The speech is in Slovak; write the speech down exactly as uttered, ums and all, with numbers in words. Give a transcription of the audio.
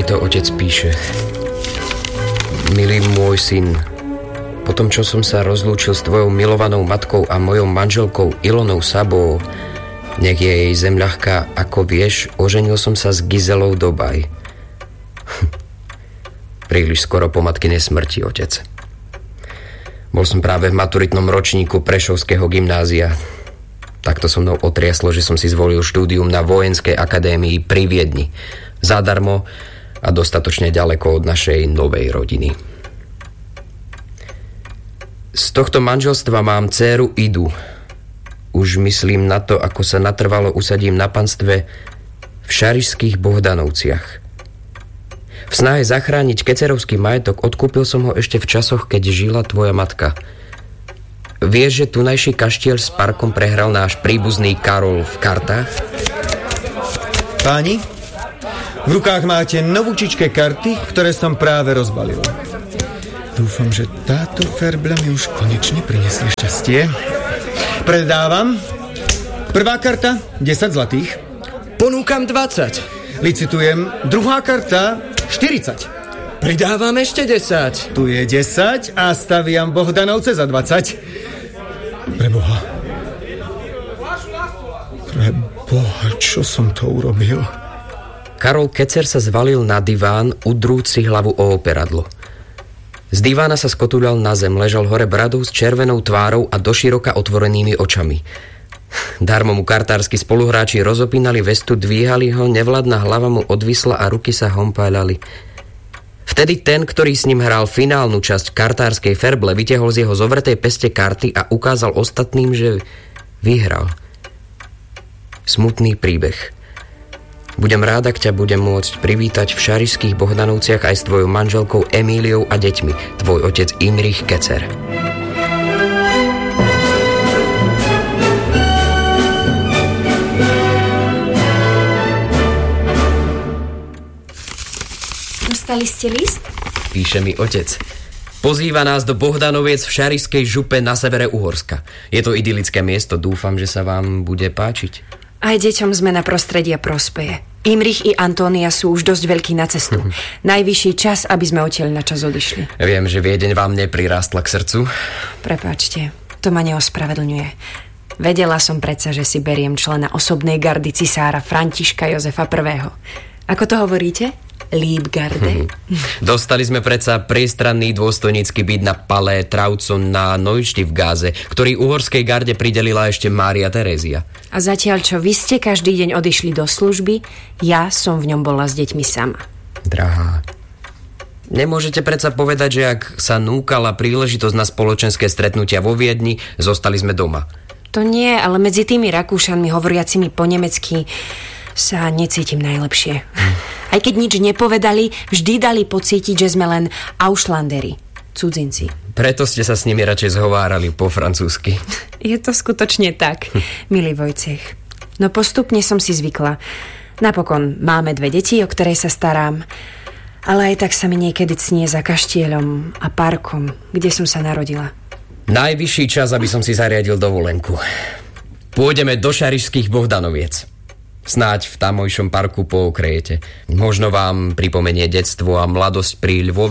to otec píše. Milý môj syn, po tom, čo som sa rozlúčil s tvojou milovanou matkou a mojou manželkou Ilonou Sabou, nech je jej zem ľahká, ako vieš, oženil som sa s Gizelou Dobaj. Príliš skoro po matkynej smrti, otec. Bol som práve v maturitnom ročníku Prešovského gymnázia. Takto so mnou otriaslo, že som si zvolil štúdium na Vojenskej akadémii pri Viedni. Zadarmo a dostatočne ďaleko od našej novej rodiny. Z tohto manželstva mám dcéru Idu. Už myslím na to, ako sa natrvalo usadím na panstve v Šarišských Bohdanovciach. V snahe zachrániť kecerovský majetok odkúpil som ho ešte v časoch, keď žila tvoja matka. Vieš, že tunajší kaštiel s parkom prehral náš príbuzný Karol v kartách? Páni, v rukách máte novúčičké karty, ktoré som práve rozbalil. Dúfam, že táto ferbla mi už konečne prinesie šťastie. Predávam. Prvá karta, desať zlatých. Ponúkam dvadsať. Licitujem. Druhá karta, štyridsať. Pridávam ešte desať. Tu je desať a staviam Bohdanovce za dvadsať. Preboha. Preboha, čo som to urobil? Karol Kecer sa zvalil na diván, udrúci hlavu o operadlo. Z divána sa skotúľal na zem, ležal hore bradou s červenou tvárou a doširoka otvorenými očami. Darmo mu kartársky spoluhráči rozopínali vestu, dvíhali ho, nevladná hlava mu odvisla a ruky sa hompáľali. Vtedy ten, ktorý s ním hral finálnu časť kartárskej ferble, vytiahol z jeho zovretej peste karty a ukázal ostatným, že vyhral. Smutný príbeh. Budem rád, ak ťa budem môcť privítať v Šarišských Bohdanovciach aj s tvojou manželkou Emíliou a deťmi, tvoj otec Imrich Kecer. Dostali ste list? Píše mi otec. Pozýva nás do Bohdanoviec v Šarišskej župe na severe Uhorska. Je to idylické miesto, dúfam, že sa vám bude páčiť. Aj deťom zmena prostredia prospeje. Imrich i Antónia sú už dosť veľkí na cestu. Najvyšší čas, aby sme odtiaľ na čas odišli. Viem, že Viedeň vám neprirástla k srdcu. Prepáčte, to ma neospravedlňuje. Vedela som predsa, že si beriem člena osobnej gardy cisára Františka Jozefa prvého. Ako to hovoríte? Liebgarde. Dostali sme predsa priestranný dôstojnícky byt na Palais Traucon na Neušti v Gáze, ktorý uhorskej garde pridelila ešte Mária Terézia. A zatiaľ, čo vy ste každý deň odišli do služby, ja som v ňom bola s deťmi sama. Drahá, nemôžete predsa povedať, že ak sa núkala príležitosť na spoločenské stretnutia vo Viedni, zostali sme doma. To nie, ale medzi tými Rakúšanmi hovoriacimi po nemecky sa necítim najlepšie. Aj keď nič nepovedali, vždy dali pocítiť, že sme len Auslanderi, cudzinci. Preto ste sa s nimi radšej zhovárali po francúzsky. Je to skutočne tak, milý Vojtech. No postupne som si zvykla. Napokon máme dve deti, o ktorej sa starám. Ale aj tak sa mi niekedy cnie za kaštieľom a parkom, kde som sa narodila. Najvyšší čas, aby som si zariadil dovolenku. Pôjdeme do Šarišských Bohdanoviec. Snáď v tamojšom parku pookrejete. Možno vám pripomenie detstvo a mladosť pri Lvove